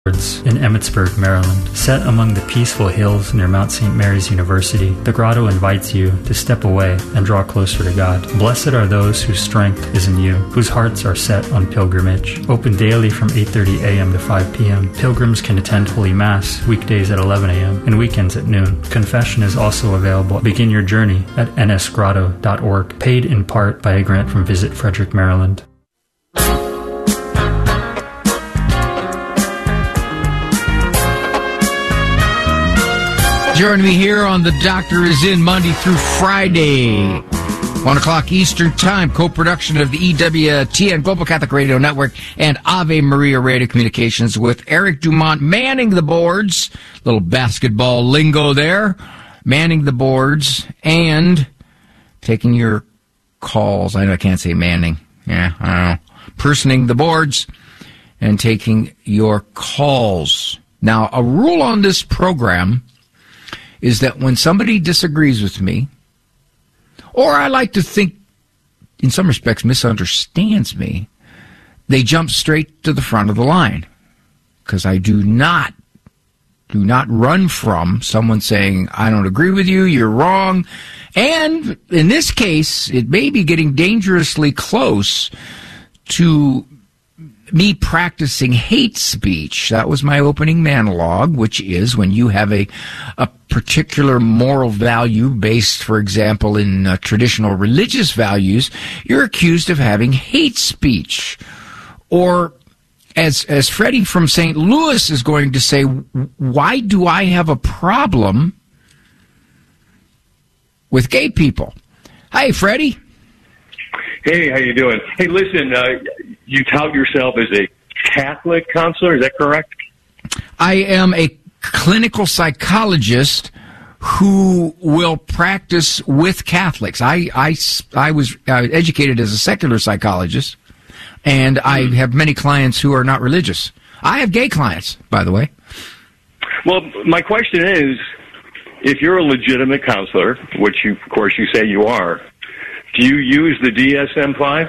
in Emmitsburg, Maryland. Set among the peaceful hills near Mount St. Mary's University, the grotto invites you to step away and draw closer to God. Blessed are those whose strength is in you, whose hearts are set on pilgrimage. Open daily from 8:30 a.m. to 5 p.m. Pilgrims can attend Holy Mass weekdays at 11 a.m. and weekends at noon. Confession is also available. Begin your journey at nsgrotto.org. Paid in part by a grant from Visit Frederick, Maryland. Join me here on The Doctor Is In, Monday through Friday, 1 o'clock Eastern Time, co-production of the EWTN Global Catholic Radio Network and Ave Maria Radio Communications with Eric Dumont manning the boards, little basketball lingo there, manning the boards and taking your calls. I know I can't say manning. Yeah, I don't know. Personing the boards and taking your calls. Now, a rule on this program is that when somebody disagrees with me, or I like to think, in some respects, misunderstands me, they jump straight to the front of the line. Because I do not run from someone saying, I don't agree with you, you're wrong. And in this case, it may be getting dangerously close to me practicing hate speech. That was my opening monologue, which is when you have a particular moral value based, for example, in traditional religious values, you're accused of having hate speech. Or, as Freddie from St. Louis is going to say, why do I have a problem with gay people? Hey, Freddie. Hey, how you doing? Hey, listen, you tout yourself as a Catholic counselor, is that correct? I am a clinical psychologist who will practice with Catholics. I was educated as a secular psychologist, and I have many clients who are not religious. I have gay clients, by the way. Well, my question is, if you're a legitimate counselor, which of course you say you are, do you use the DSM-5?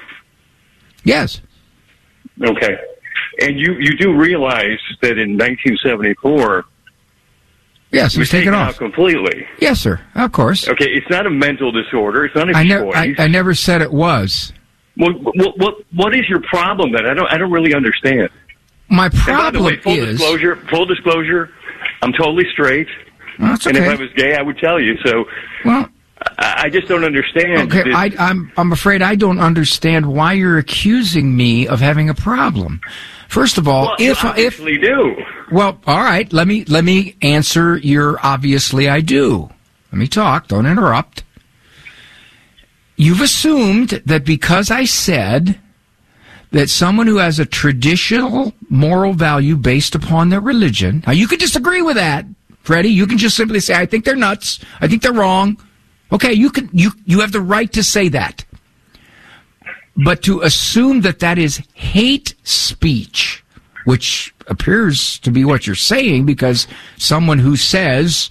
Yes. Okay. And you do realize that in 1974... Yes, it was taken off completely. Yes, sir. Of course. Okay, it's not a mental disorder. It's not a choice. I never said it was. Well, what is your problem then? I don't really understand. My problem is... Full disclosure, I'm totally straight. Well, that's okay. And if I was gay, I would tell you. So... Well... I just don't understand. Okay, I'm afraid I don't understand why you're accusing me of having a problem. First of all, you obviously do. Well, all right. Let me answer your obviously I do. Let me talk. Don't interrupt. You've assumed that because I said that someone who has a traditional moral value based upon their religion. Now, you could disagree with that, Freddie. You can just simply say, I think they're nuts. I think they're wrong. Okay, you have the right to say that. But to assume that that is hate speech, which appears to be what you're saying, because someone who says,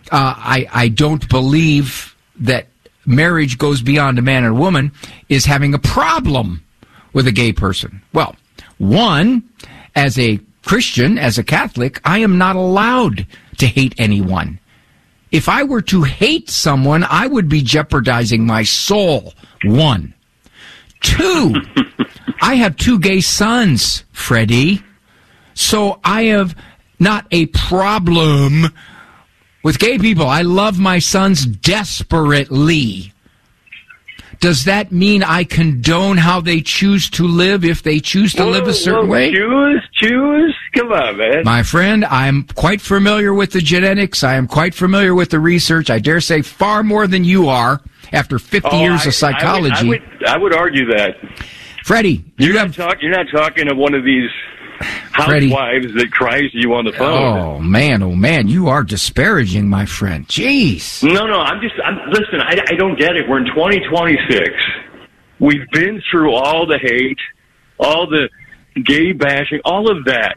I don't believe that marriage goes beyond a man and a woman, is having a problem with a gay person. Well, one, as a Christian, as a Catholic, I am not allowed to hate anyone. If I were to hate someone, I would be jeopardizing my soul. One. Two, I have 2 gay sons, Freddie. So I have not a problem with gay people. I love my sons desperately. Does that mean I condone how they choose to live if they choose to live a certain way? Choose? Come on, man. My friend, I'm quite familiar with the genetics. I am quite familiar with the research. I dare say far more than you are after 50 years of psychology. I would argue that. Freddie, you're not talking to one of these housewives that cries to you on the phone. Oh, man, you are disparaging, my friend. Jeez. No, listen, I don't get it. We're in 2026. We've been through all the hate, all the gay bashing, all of that.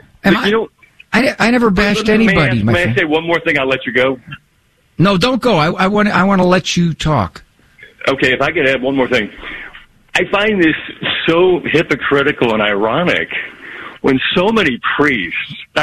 I never bashed anybody, my friend. May I say one more thing? I'll let you go. No, don't go. I want to let you talk. Okay, if I could add one more thing. I find this so hypocritical and ironic when so many priests,